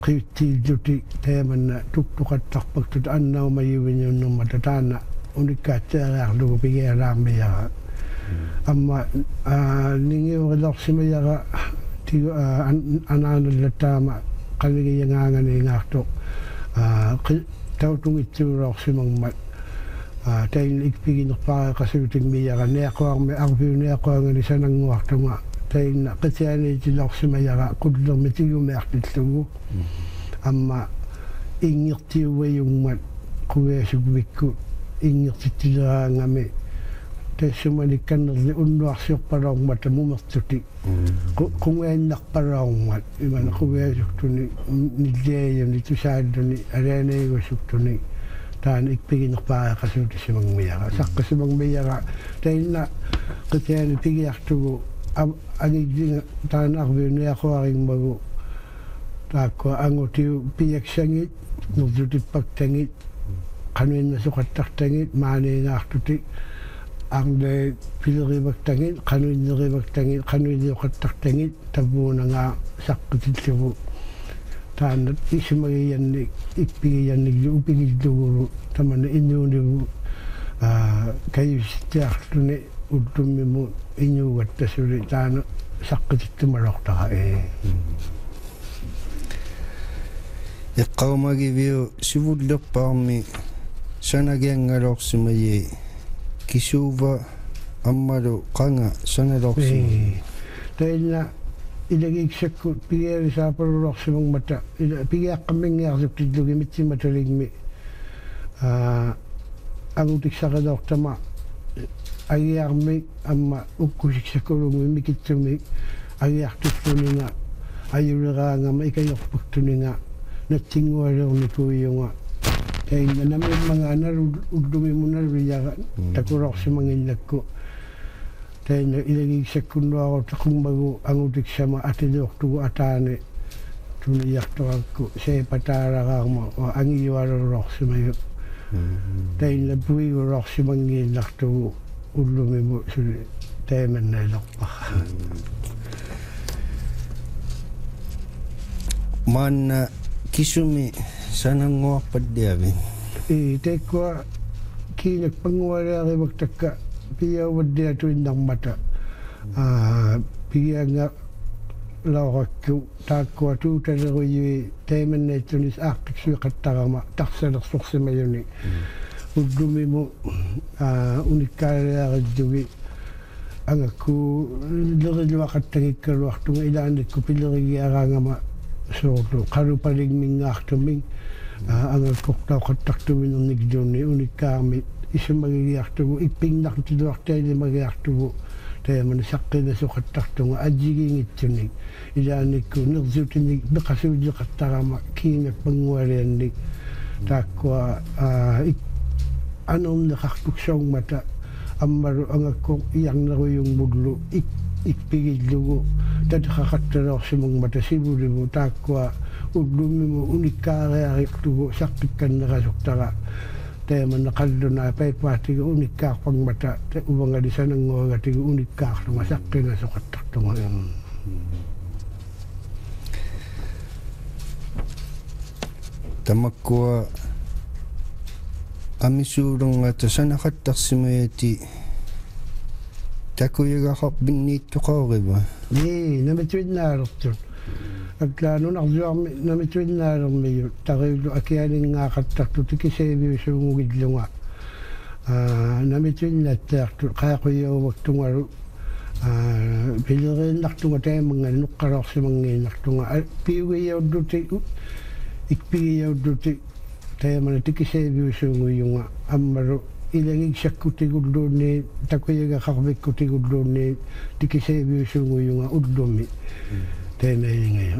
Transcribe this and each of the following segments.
qittiilluti taamanna tuktuqattaqpaktut annaumayuviñunnummatataana unikkaatteeriarlugu pigialaarmiyaqa amma ningiurilorsimayaqa tigu anaanallattaama qanigiyangaanganiingaartoq tautungitsuulorsimangmat tain ikpiginerpaaqasuutigmiyaqa niaqquarmi arpiuniaqquangani sananguartunga tainna qitianiitilorsimayaqa qullermitigumiartillugu amma ingirtiuvayungmat quviasugvikku ingirtittileraangami tassumanikannerli unnuarsiorpalaormata mumertuti qungaannarpalaormat imana quviasuktuni nilliayuni tusaalluni alaanaigusuktuni taan ikpiginerpaaqasuutisimangmiyaqa saqqasimangmiyaqa tainna qitiani pigiartugu agiglinga taan arviuniaquaringmagu taakua angutiu piaksangit nurtutippakangit qanuinnasuqattartangit maaniingaartuti arle pilerivaktangit qanuinnerivaktangit qanuinnioqattartangit tavuunangaa saqqutilllugu taanat isimagiyanni ikpigiyannilu upigillugulu tamana innuunigu kayustiarluni ultummimu iñuugattasuli taana saqqutittumalortaqa Iqqaumagiviu sivullerpaarmi sanagiangalorsimayi kisuuva ammalu qanga sanalorsimayi tainna ilagiiksakku pigialisaaparulorsimangmata pigiaqqammingiarsuktillugi mitsimataligmi agutiksaqalortama agiarmi amma ukkusiksakkulungmi mikitsumi agiartulluninga ayuleraangama ikajorpuktuninga natsingualeornikuiyunga tainna namimmangaanalu ullumimunalviyaqa takulorsimangillakku tainna ilagiiksakkunnuaruutaqummagu angutiksama atiliortugu ataani tuniartorakku seepataalaraarma angiyualororsimayu tainna puigulorsimangiillartugu ullumimu suli taamannailerpaqa manna kisumi sananguarpaddiavin tekkua kiinak pangualearimaktakka piauvaddiatuinnarmata pigianga laurakku taakkua tuutaleruyui taamannaittunis aaqtiksuiqattarama tarsalersorsimayuni ullumimu unikkaaleriarillugi angakku leriluaqattangikkaluartunga ilaanikku pilerigiaraangama soorlu qalupaligmingaartuming angakkortauqattartuminernikluunni unikkaarmi isumagigiartugu ippinnartiluartailimagiartugu taamana saqqinasuqattartunga ajigiingitsunik ilaanikku nersutinik meqasuulliqattarama kiinak pangualiannik taakkua anerneqartuksaungmata ammalu angakko iarneruyungmullu ikpigillugu tateqaqattaloorsimangmata sivulimu taakkua ullumimu unikkaariariqtugu saqqikkannerasuktara taamana qallunaa paikpaatigu unikkaarpangmata uvangalisananguagatigu unikkaarlunga saqqinasuqattartunga tamakkua amisuulungata sanaqattarsimayati takuyagaqarpinniittuqauriva namituinnaalortut aklaanunarsuarmi namituinnaalermiyu tariullu akialingaaqattartu tikiseeviusuungugillunga namituinnattaartu qaaquyaumaktungalu pileriinnartunga taamangani nuqqalorsimangiinnartunga piugiyaulluti ikpigiyaulluti taamana tikiseeviusuunguyunga ammalu ilagiiksakkutigulluunni takuyagaqarvikkutigulluunni tikiseeviusuunguyunga ullumi taanaingayu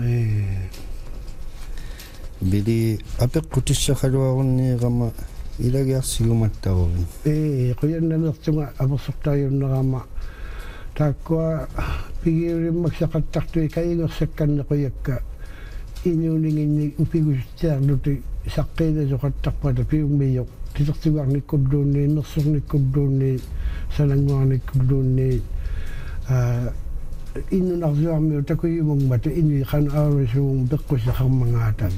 bili apeqqutissaqaluarunniiqama ilagiarsigumattaruvi quyannamertunga apersortariunnerama taakkua pigiulimmaksaqattartui kayingersakkannequyakka inuuninginni upigustiarluti saqqinasuqattarpata piummiyoq tisertugarnikkulluunni nersornikkulluunni sananguarnikkulluunni innunarsuarmiu takuyumungmata inni qan aurisuum peqqusaqarmangaata